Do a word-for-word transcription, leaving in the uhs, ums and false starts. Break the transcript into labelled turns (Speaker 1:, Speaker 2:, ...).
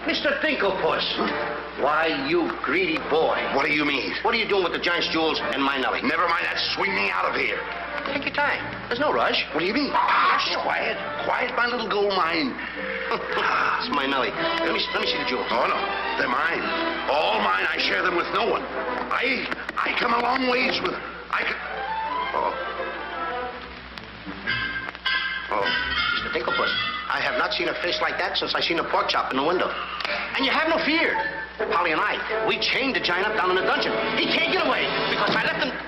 Speaker 1: Mister Dinklepuss. Why, you greedy boy.
Speaker 2: What do you mean?
Speaker 1: What are you doing with the giant's jewels and my Nellie?
Speaker 2: Never mind that. Swing me out of here.
Speaker 1: Take your time. There's no rush.
Speaker 2: What do you mean? Ah, quiet. Quiet, my little gold mine.
Speaker 1: It's my Nellie. Let me, let me see the jewels.
Speaker 2: Oh, no. They're mine. All mine. I share them with no one. I I come a long ways with... I can... Oh. Oh.
Speaker 1: Mister Dinklepuss, I have not seen a face like that since I seen a pork chop in the window. And you have no fear. Polly and I, we chained the giant up down in the dungeon. He can't get away because I left him...